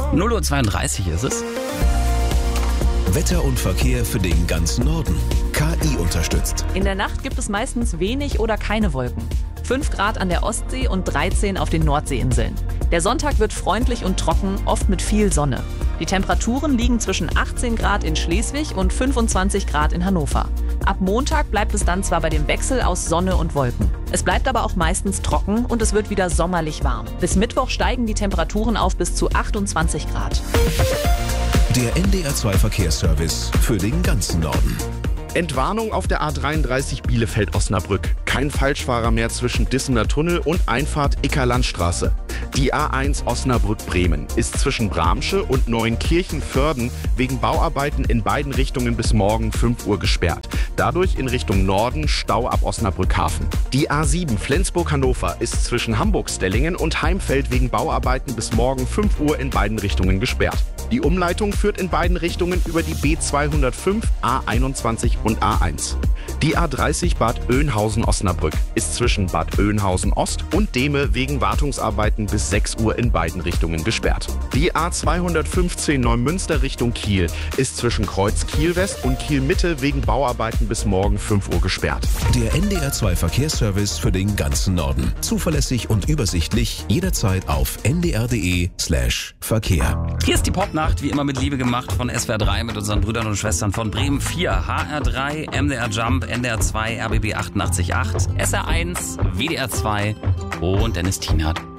0:32 Uhr ist es. Wetter und Verkehr für den ganzen Norden. KI unterstützt. In der Nacht gibt es meistens wenig oder keine Wolken. 5 Grad an der Ostsee und 13 auf den Nordseeinseln. Der Sonntag wird freundlich und trocken, oft mit viel Sonne. Die Temperaturen liegen zwischen 18 Grad in Schleswig und 25 Grad in Hannover. Ab Montag bleibt es dann zwar bei dem Wechsel aus Sonne und Wolken. Es bleibt aber auch meistens trocken und es wird wieder sommerlich warm. Bis Mittwoch steigen die Temperaturen auf bis zu 28 Grad. Der NDR2 Verkehrsservice für den ganzen Norden. Entwarnung auf der A33 Bielefeld-Osnabrück. Kein Falschfahrer mehr zwischen Dissener Tunnel und Einfahrt Ickerlandstraße. Die A1 Osnabrück-Bremen ist zwischen Bramsche und Neuenkirchen-Vörden wegen Bauarbeiten in beiden Richtungen bis morgen 5 Uhr gesperrt. Dadurch in Richtung Norden Stau ab Osnabrück-Hafen. Die A7 Flensburg-Hannover ist zwischen Hamburg-Stellingen und Heimfeld wegen Bauarbeiten bis morgen 5 Uhr in beiden Richtungen gesperrt. Die Umleitung führt in beiden Richtungen über die B205, A21 und A1. Die A30 Bad Oeynhausen-Osnabrück ist zwischen Bad Oeynhausen-Ost und Dehme wegen Wartungsarbeiten bis 6 Uhr in beiden Richtungen gesperrt. Die A215 Neumünster Richtung Kiel ist zwischen Kreuz Kiel-West und Kiel-Mitte wegen Bauarbeiten bis morgen 5 Uhr gesperrt. Der NDR2 Verkehrsservice für den ganzen Norden. Zuverlässig und übersichtlich, jederzeit auf ndr.de/Verkehr. Hier ist die Popnacht, wie immer mit Liebe gemacht von SWR 3 mit unseren Brüdern und Schwestern von Bremen 4, HR 3, MDR Jump, NDR 2, RBB 88.8, SR 1, WDR 2 und Dennis Tienert.